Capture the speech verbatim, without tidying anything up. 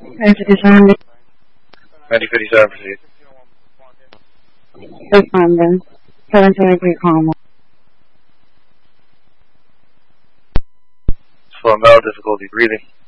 nine fifty-seven. ninety fifty-seven, proceed. Responding. seven seventy-three, calm. Slow now, difficulty breathing.